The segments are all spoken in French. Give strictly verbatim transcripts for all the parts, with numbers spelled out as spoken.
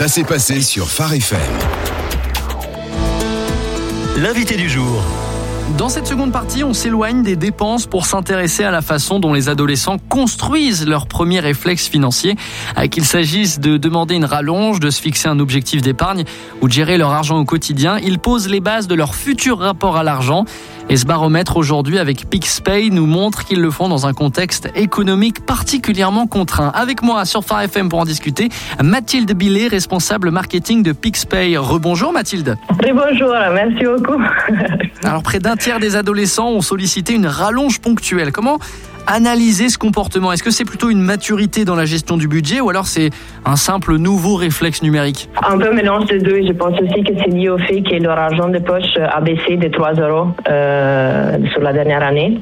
Ça s'est passé sur Phare F M. L'invité du jour. Dans cette seconde partie, on s'éloigne des dépenses pour s'intéresser à la façon dont les adolescents construisent leurs premiers réflexes financiers. Qu'il s'agisse de demander une rallonge, de se fixer un objectif d'épargne ou de gérer leur argent au quotidien, ils posent les bases de leur futur rapport à l'argent. Et ce baromètre aujourd'hui avec PixPay nous montre qu'ils le font dans un contexte économique particulièrement contraint. Avec moi sur Phare F M pour en discuter, Mathilde Billet, responsable marketing de PixPay. Rebonjour Mathilde. Bonjour, merci beaucoup. Alors près d'un tiers des adolescents ont sollicité une rallonge ponctuelle. Comment analyser ce comportement? Est-ce que c'est plutôt une maturité dans la gestion du budget ou alors c'est un simple nouveau réflexe numérique? Un peu mélange des deux. Je pense aussi que c'est lié au fait que leur argent de poche a baissé de trois euros euh, sur la dernière année.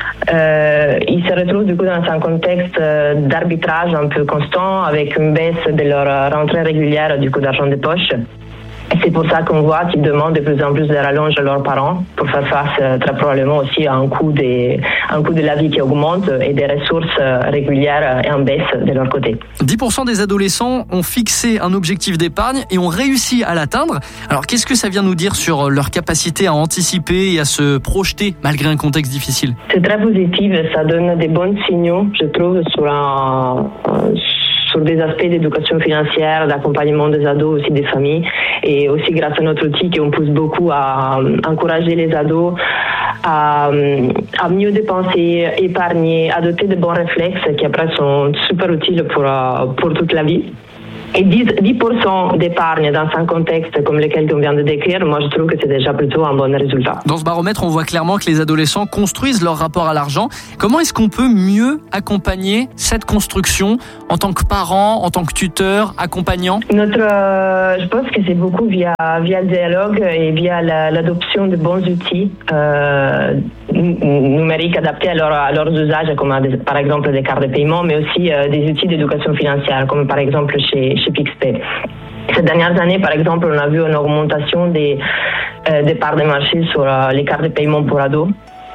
Euh, ils se retrouvent du coup dans un contexte d'arbitrage un peu constant avec une baisse de leur rentrée régulière du coup d'argent de poche. Et c'est pour ça qu'on voit qu'ils demandent de plus en plus de rallonges à leurs parents pour faire face euh, très probablement aussi à un coût, des, un coût de la vie qui augmente et des ressources euh, régulières et en baisse de leur côté. dix pour cent des adolescents ont fixé un objectif d'épargne et ont réussi à l'atteindre. Alors qu'est-ce que ça vient nous dire sur leur capacité à anticiper et à se projeter malgré un contexte difficile? C'est très positif, ça donne des bons signaux, je trouve, sur un... un sur des aspects d'éducation financière, d'accompagnement des ados, aussi des familles, et aussi grâce à notre outil qu'on pousse beaucoup à encourager les ados à, à mieux dépenser, épargner, adopter de bons réflexes qui après sont super utiles pour, pour toute la vie. Et dix pour cent d'épargne dans un contexte comme lequel on vient de décrire, moi je trouve que c'est déjà plutôt un bon résultat. Dans ce baromètre, on voit clairement que les adolescents construisent leur rapport à l'argent. Comment est-ce qu'on peut mieux accompagner cette construction en tant que parent, en tant que tuteur, accompagnant? Notre, euh, je pense que c'est beaucoup via, via le dialogue et via la, l'adoption de bons outils euh, numériques adaptés à, leur, à leurs usages, comme des, par exemple des cartes de paiement, mais aussi euh, des outils d'éducation financière, comme par exemple chez chez PixPay. Ces dernières années, par exemple, on a vu une augmentation des, euh, des parts de marché sur euh, les cartes de paiement pour ados.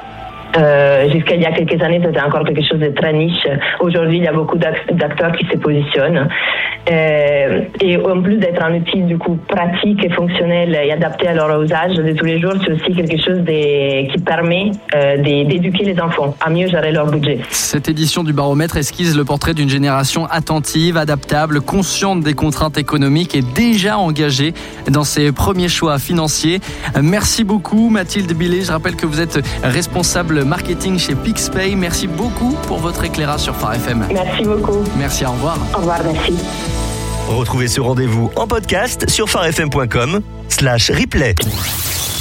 Euh, jusqu'à il y a quelques années, c'était encore quelque chose de très niche. Aujourd'hui, il y a beaucoup d'acteurs qui se positionnent. Euh, et en plus d'être un outil du coup pratique et fonctionnel et adapté à leur usage de tous les jours, c'est aussi quelque chose de, qui permet euh, d'éduquer les enfants à mieux gérer leur budget. Cette édition du baromètre esquisse le portrait d'une génération attentive, adaptable, consciente des contraintes économiques et déjà engagée dans ses premiers choix financiers. Merci beaucoup Mathilde Billet. Je rappelle que vous êtes responsable marketing chez PixPay. Merci beaucoup pour votre éclairage sur Phare F M. Merci beaucoup. Merci, au revoir. Au revoir, merci. Retrouvez ce rendez-vous en podcast sur pharefm point com slash replay.